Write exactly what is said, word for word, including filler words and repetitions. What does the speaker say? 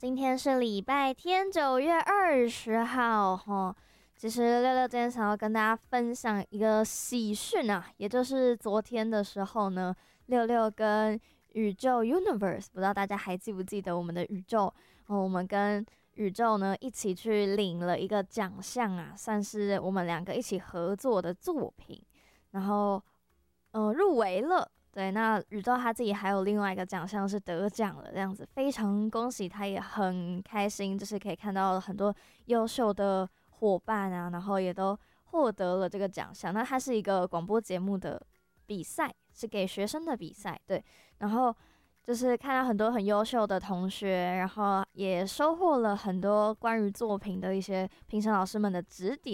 今天是礼拜天，九月二十号，哈。其实六六今天想要跟大家分享一个喜讯啊，也就是昨天的时候呢，六六跟宇宙 Universe， 不知道大家还记不记得我们的宇宙？哦，我们跟宇宙呢一起去领了一个奖项啊，算是我们两个一起合作的作品，然后呃入围了。对，那宇宙他自己还有另外一个奖项是得奖了，这样子非常恭喜他，也很开心，就是可以看到很多优秀的伙伴啊，然后也都获得了这个奖项。那它是一个广播节目的比赛，是给学生的比赛，对。然后就是看到很多很优秀的同学，然后也收获了很多关于作品的一些评审老师们的指点。